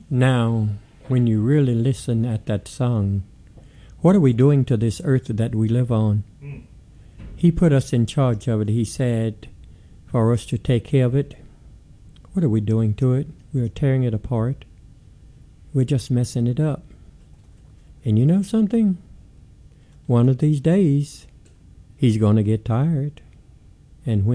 Now, when you really listen at that song, what are we doing to this earth that we live on? He put us in charge of it. He said for us to take care of it. What are we doing to it? We're tearing it apart. We're just messing it up. And you know something? One of these days, he's going to get tired. And when